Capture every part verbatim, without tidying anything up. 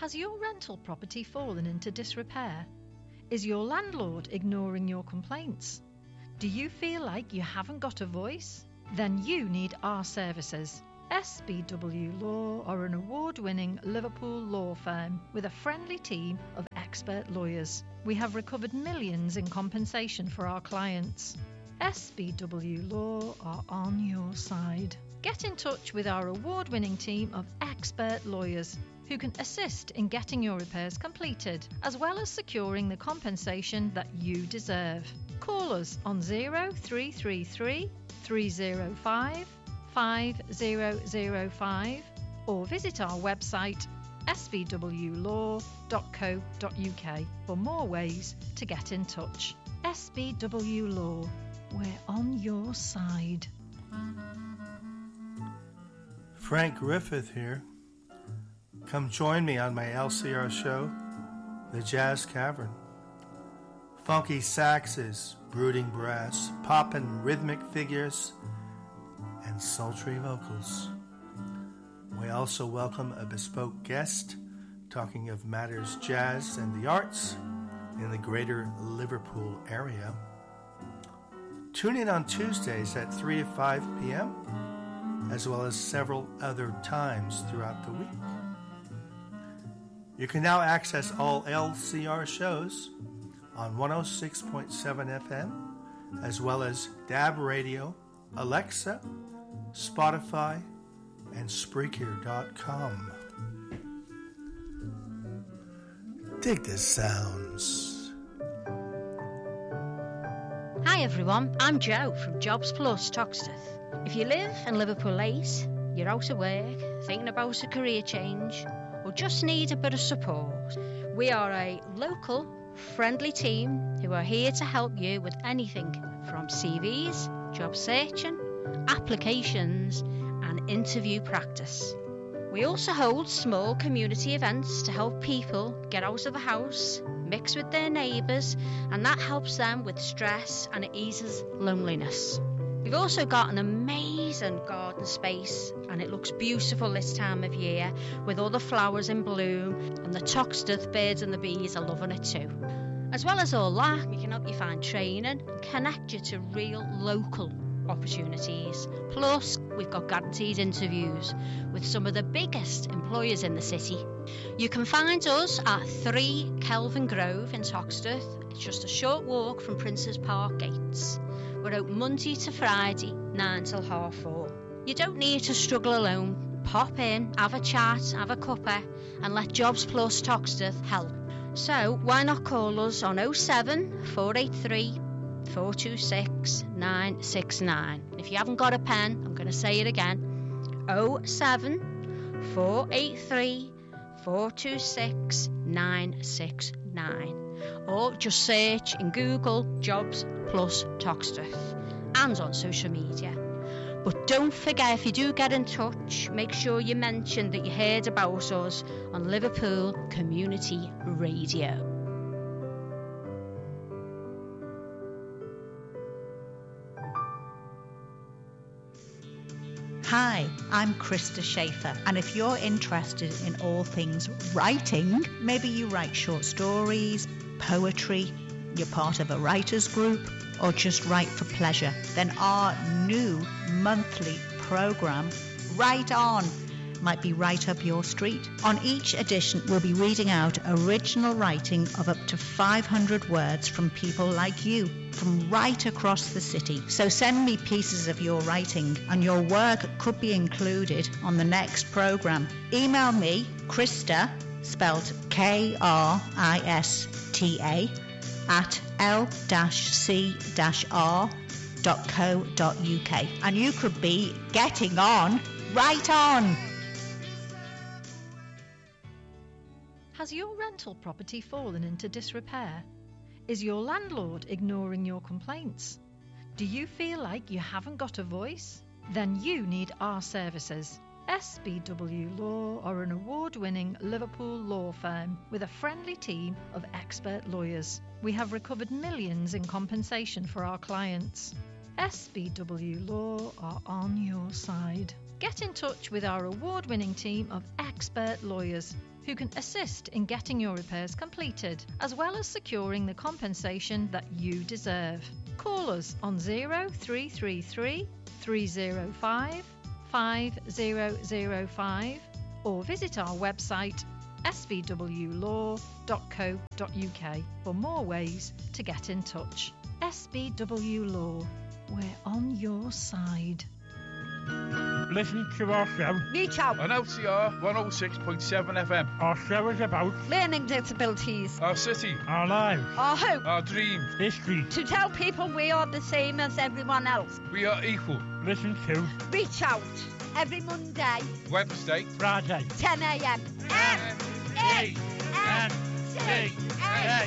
Has your rental property fallen into disrepair? Is your landlord ignoring your complaints? Do you feel like you haven't got a voice? Then you need our services. S B W Law are an award-winning Liverpool law firm with a friendly team of expert lawyers. We have recovered millions in compensation for our clients. S B W Law are on your side. Get in touch with our award-winning team of expert lawyers who can assist in getting your repairs completed, as well as securing the compensation that you deserve. Call us on zero three three three, three zero five, five zero zero five or visit our website s b w law dot co dot u k for more ways to get in touch. S B W Law, we're on your side. Frank Griffith here. Come join me on my L C R show, The Jazz Cavern. Funky saxes, brooding brass, poppin' rhythmic figures, and sultry vocals. We also welcome a bespoke guest talking of matters jazz and the arts in the greater Liverpool area. Tune in on Tuesdays at three to five p.m., as well as several other times throughout the week. You can now access all L C R shows on one oh six point seven F M, as well as D A B Radio, Alexa, Spotify, and Spreaker dot com. Dig the sounds. Hi everyone, I'm Jo from Jobs Plus Toxteth. If you live in Liverpool eight, you're out of work, thinking about a career change, or just need a bit of support, we are a local, friendly team who are here to help you with anything from C Vs, job searching, applications, and interview practice. We also hold small community events to help people get out of the house, mix with their neighbours, and that helps them with stress and it eases loneliness. We've also got an amazing garden space and it looks beautiful this time of year with all the flowers in bloom, and the Toxteth birds and the bees are loving it too. As well as all that, we can help you find training and connect you to real local opportunities. Plus, we've got guaranteed interviews with some of the biggest employers in the city. You can find us at three Kelvin Grove in Toxteth. It's just a short walk from Princes Park gates. We're open Monday to Friday, nine till half four. You don't need to struggle alone. Pop in, have a chat, have a cuppa, and let Jobs Plus Toxteth help. So why not call us on oh seven, four eight three, four two six, nine six nine. If you haven't got a pen, I'm going to say it again. oh seven, four eight three, four two six, nine six nine. Or just search in Google Jobs Plus Toxteth and on social media. But don't forget, if you do get in touch, make sure you mention that you heard about us on Liverpool Community Radio. Hi, I'm Krista Schaefer, and if you're interested in all things writing, maybe you write short stories, poetry, you're part of a writers group, or just write for pleasure, then our new monthly program, Write On, might be right up your street. On each edition, we'll be reading out original writing of up to five hundred words from people like you, from right across the city. So send me pieces of your writing, and your work could be included on the next program. Email me, Krista, spelled K R I S T A, at l c r dot co dot u k, and you could be getting on right on. Has your rental property fallen into disrepair? Is your landlord ignoring your complaints? Do you feel like you haven't got a voice? Then you need our services. S B W Law are an award-winning Liverpool law firm with a friendly team of expert lawyers. We have recovered millions in compensation for our clients. S B W Law are on your side. Get in touch with our award-winning team of expert lawyers who can assist in getting your repairs completed, as well as securing the compensation that you deserve. Call us on zero three three three, three zero five, five zero zero five or visit our website s v w law dot co dot u k for more ways to get in touch. S V W Law, we're on your side. Listen to our show. Reach out. On L C R one oh six point seven F M. Our show is about learning disabilities, our city, our lives, our hope, our dreams, history. To tell people we are the same as everyone else. We are equal. Listen to Reach Out every Monday, Wednesday, Friday, ten a m M E N C A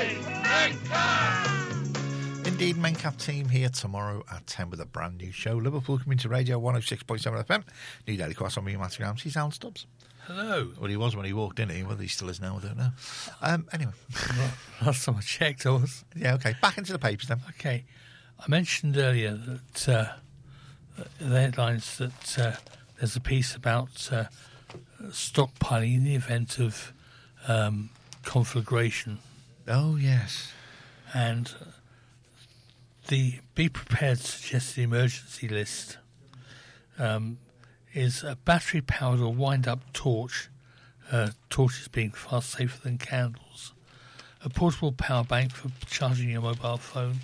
T. Indeed, Mencap team here tomorrow at ten with a brand new show. Liverpool Community Radio one oh six point seven F M. New Daily Cross on me, Matthew Ramsey. Alan Stubbs. Hello. Well, he was when he walked in, whether he still is now, I don't know. Um, anyway. Last time I checked, I was. Yeah, okay. Back into the papers then. Okay. I mentioned earlier that uh, the headlines that uh, there's a piece about uh, stockpiling in the event of um, conflagration. Oh, yes. And the Be Prepared suggested emergency list um, is a battery-powered or wind-up torch, uh, torches being far safer than candles, a portable power bank for charging your mobile phone,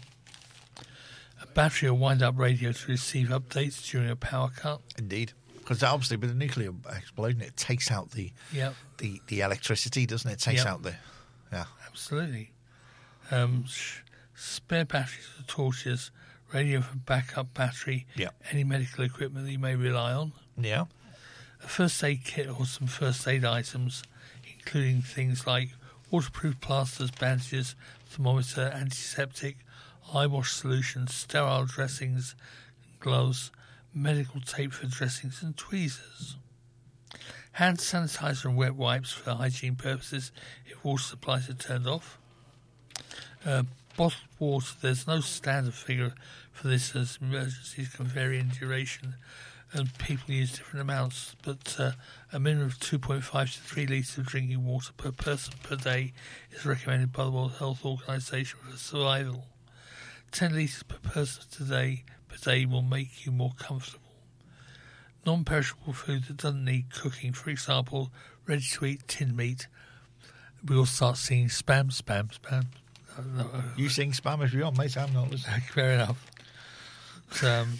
a battery or wind-up radio to receive updates during a power cut. Indeed. Because obviously with a nuclear explosion, it takes out the yep. the, the electricity, doesn't it? It takes yep. out the... Yeah. Absolutely. Um, sh- spare batteries or torches, radio for backup battery, yep. any medical equipment that you may rely on. Yeah. A first aid kit or some first aid items, including things like waterproof plasters, bandages, thermometer, antiseptic, eye wash solutions, sterile dressings, gloves, medical tape for dressings and tweezers. Hand sanitizer and wet wipes for hygiene purposes if water supplies are turned off. Uh, bottled water, there's no standard figure for this as emergencies can vary in duration and people use different amounts, but uh, a minimum of two point five to three litres of drinking water per person per day is recommended by the World Health Organization for survival. ten litres per person today per day will make you more comfortable. Non-perishable food that doesn't need cooking, for example, ready-to-eat tinned meat. We all start singing spam, spam, spam. No, no. You sing spam if you want, mate. I'm not listening. Fair enough. Um,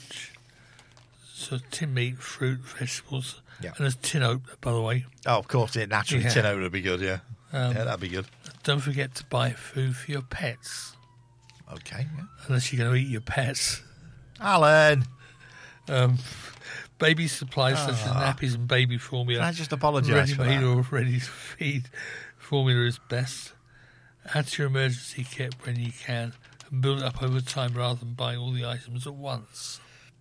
so tin meat, fruit, vegetables, yeah. and a tin opener, by the way. Oh, of course, yeah, naturally, yeah. tin opener would be good, yeah. Um, yeah, that'd be good. Don't forget to buy food for your pets. Okay, yeah. Unless you're going to eat your pets. Alan! Um, baby supplies oh. such as nappies and baby formula. Can I just apologise for that? Ready-made or ready-to-feed formula is best. Add to your emergency kit when you can and build it up over time rather than buying all the items at once.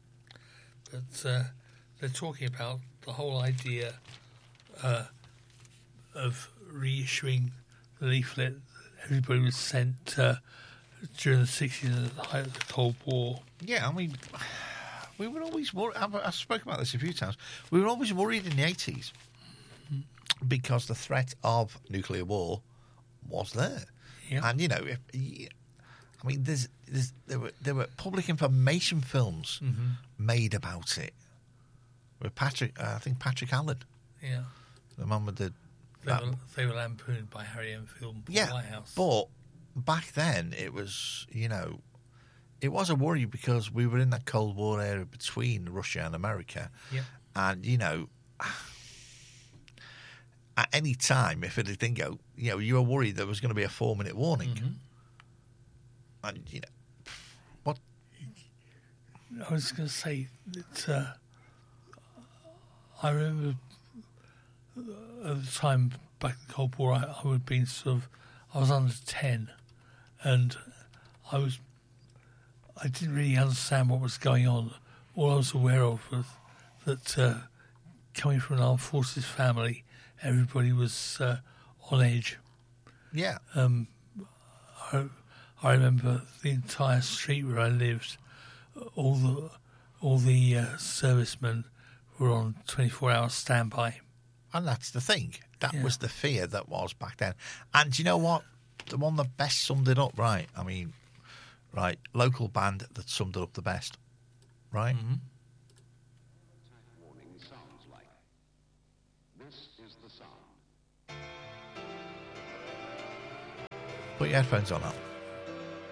But uh, they're talking about the whole idea uh, of reissuing the leaflet everybody was sent uh, during the sixties at the height of the Cold War. Yeah, I mean, we were always worried. I've, I've spoken about this a few times. We were always worried in the eighties mm-hmm. because the threat of nuclear war was there. Yep. And, you know, if, I mean, there's, there's, there were there were public information films mm-hmm. made about it with Patrick, uh, I think Patrick Allen. Yeah. The man with the... They, that, were, they were lampooned by Harry Enfield and Paul yeah, Whitehouse. But back then it was, you know, it was a worry because we were in that Cold War era between Russia and America. Yep. And, you know... At any time, if it didn't go, you know, you were worried there was going to be a four-minute warning. Mm-hmm. And, you know, what? I was going to say that uh, I remember at the time back in the Cold War, I, I would have been sort of, I was under ten, and I was, I didn't really understand what was going on. All I was aware of was that uh, coming from an armed forces family, everybody was uh, on edge. Yeah. Um, I, I remember the entire street where I lived. All the all the uh, servicemen were on twenty-four hour standby. And that's the thing. That Yeah. was the fear that was back then. And do you know what? The one that best summed it up, right? I mean, right, local band that summed it up the best, right? Mm-hmm. Warning sounds like. This is the sound. Put your headphones on now.